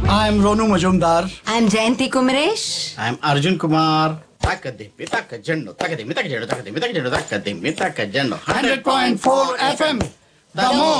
I am Ronu Majumdar. I am Jayanti Kumaresh. I am Arjun Kumar. Takadimmi takajendo, takadimmi takajendo, takadimmi takajendo, takadimmi takajendo. 100.4 FM. The most